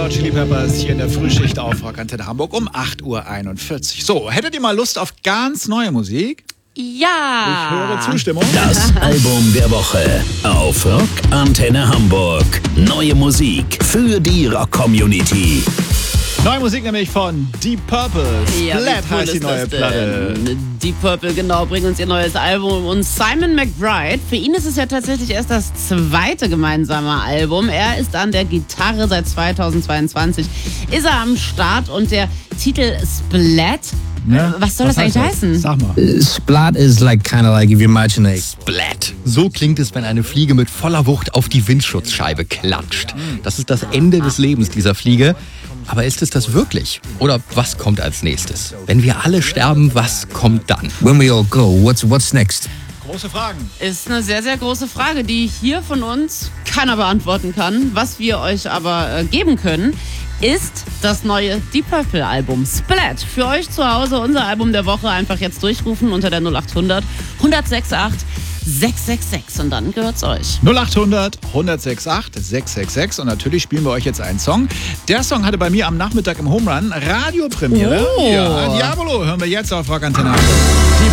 Hot Chili Peppers hier in der Frühschicht auf Rock Antenne Hamburg um 8:41 Uhr. So, hättet ihr mal Lust auf ganz neue Musik? Ja. Ich höre Zustimmung. Das Album der Woche auf Rock Antenne Hamburg. Neue Musik für die Rock-Community. Neue Musik nämlich von Deep Purple. Splat heißt die neue Platte. Deep Purple, genau, bringen uns ihr neues Album. Und Simon McBride, für ihn ist es ja tatsächlich erst das zweite gemeinsame Album. Er ist an der Gitarre seit 2022. Ist er am Start und der Titel Splat. Ja, was soll das eigentlich heißen? Sag mal. Splat is kind of like if you imagine a Splat. So klingt es, wenn eine Fliege mit voller Wucht auf die Windschutzscheibe klatscht. Das ist das Ende des Lebens dieser Fliege. Aber ist es das wirklich? Oder was kommt als nächstes? Wenn wir alle sterben, was kommt dann? when we all go, what's next? Große Fragen. Ist eine sehr, sehr große Frage, die hier von uns keiner beantworten kann. Was wir euch aber geben können, ist das neue Deep Purple Album Splat. Für euch zu Hause unser Album der Woche. Einfach jetzt durchrufen unter der 0800 1068 666 und dann gehört's euch. 0800 1068 666 und natürlich spielen wir euch jetzt einen Song. Der Song hatte bei mir am Nachmittag im Home Run Radiopremiere. Oh. Ja, Diabolo hören wir jetzt auf Rock Antenne Hamburg.